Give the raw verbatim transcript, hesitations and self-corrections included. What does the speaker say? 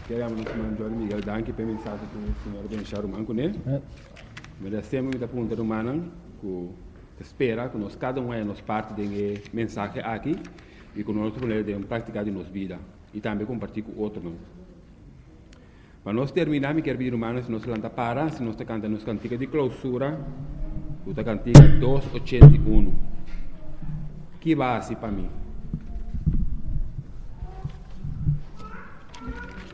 Queremos nosso irmão Jorge Miguel Danque para mensagem que o senhor deixar o manco, né? Merecemos muita pergunta humana que espera que nós cada um é nos parte de mensagem aqui e que nós podemos praticar em nossa vida e também compartilhar com outros. Para nós terminar, me quero pedir humanos, se nós lanta para, se nós cantamos nos cantiga de clausura, o cantiga duzentos e oitenta e um. Que base para mim?